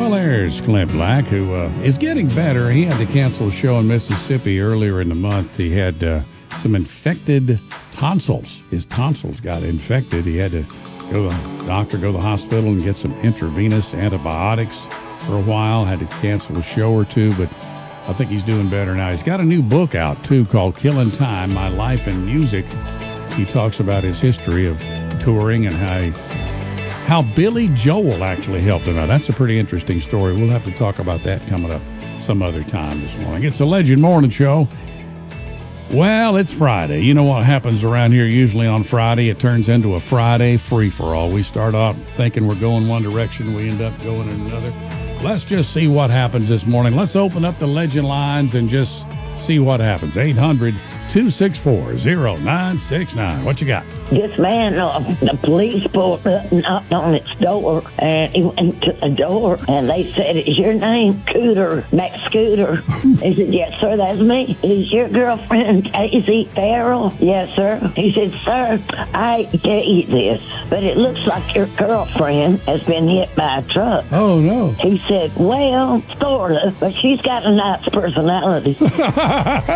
Well, there's Clint Black, who is getting better. He had to cancel a show in Mississippi earlier in the month. He had some infected tonsils. His tonsils got infected. He had to go to the doctor, go to the hospital, and get some intravenous antibiotics for a while. Had to cancel a show or two, but I think he's doing better now. He's got a new book out, too, called Killing Time, My Life in Music. He talks about his history of touring and how Billy Joel actually helped him out. That's a pretty interesting story. We'll have to talk about that coming up some other time this morning. It's a Legend Morning Show. Well, it's Friday. You know what happens around here usually on Friday? It turns into a Friday free-for-all. We start off thinking we're going one direction. We end up going in another. Let's just see what happens this morning. Let's open up the Legend lines and just see what happens. 800-264-0969. What you got? This man, the police pulled up, knocked on its door, and he went to the door, and they said, "Is your name Cooter, Max Scooter?" He said, "Yes, sir, that's me." "Is your girlfriend Daisy Farrell?" "Yes, sir." He said, "Sir, I hate to tell you this, but it looks like your girlfriend has been hit by a truck." Oh, no. He said, "Well, sort of, but she's got a nice personality."